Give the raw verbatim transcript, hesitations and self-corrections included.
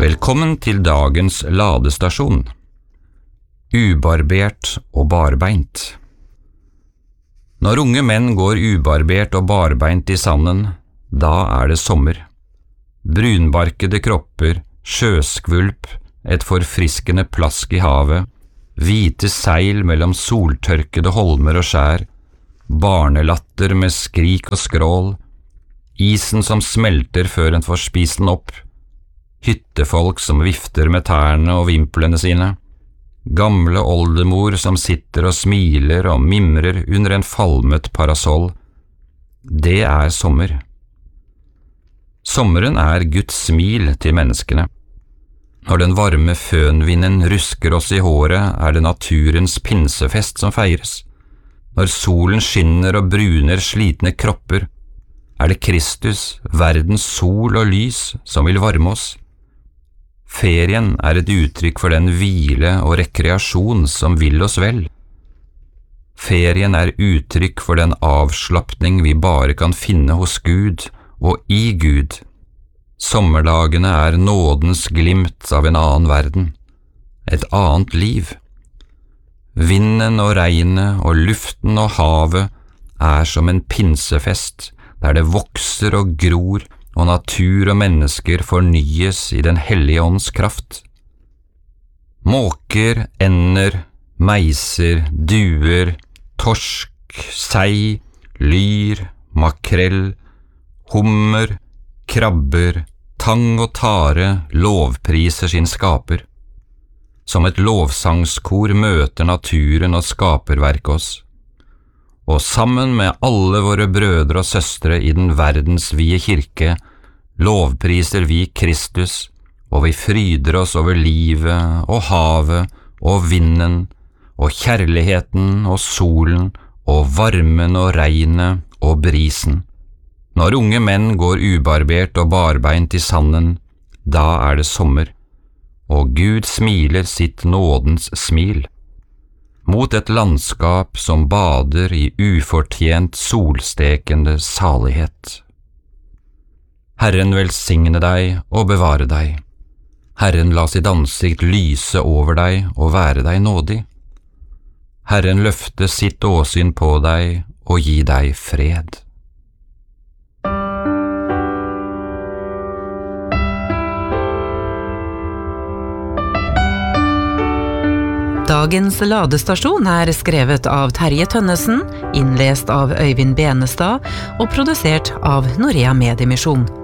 Velkommen til dagens ladestasjon. Ubarbert og barbeint. Når unge menn går ubarbert og barbeint i sanden, da er det sommer. Brunbarkede kropper, sjøskvulp, et forfriskende plask i havet, hvite seil mellom soltørkede holmer og skjær, barnelatter med skrik og skrål, isen som smelter før en får spist den opp, hyttefolk som vifter med tærne og vimplene sine, gamle oldemor som sitter og smiler og mimrer under en falmet parasoll. Det er sommer. Sommeren er Guds smil til menneskene. Når den varme fønvinden rusker oss i håret, er det naturens pinsefest som feires. Når solen skinner og bruner slitne kropper, er det Kristus, verdens sol og lys, som vil varme oss. Ferien er et uttrykk for den hvile og rekreasjon som vil oss vel. Ferien er uttrykk for den avslappning vi bare kan finne hos Gud og i Gud. Sommerdagene er nådens glimt av en annen verden, et annet liv. Vinden og regnet og luften og havet er som en pinsefest, der det vokser og gror, og natur og mennesker fornyes i den hellige ånds kraft. Måker, ender, meiser, duer, torsk, sei, lyr, makrell, hummer, krabber, tang og tare lovpriser sin skaper. Som et lovsangskor møter naturen og skaperverket oss. Og sammen med alle våre brødre og søstre i den verdensvide kirke lovpriser vi Kristus, og vi fryder oss over livet og havet og vinden og kjærligheten og solen og varmen og regnet og brisen. Når unge menn går ubarbert og barbeint i sanden, da er det sommer, og Gud smiler sitt nådens smil mot et landskap som bader i ufortjent solstekende salighet. Herren velsigne deg og bevare deg. Herren la sitt ansikt lyse over deg og være deg nådig. Herren løfte sitt åsyn på deg og gi deg fred. Dagens ladestasjon er skrevet av Terje Tønnesen, innlest av Øyvind Benestad og produsert av Norea Mediemisjon.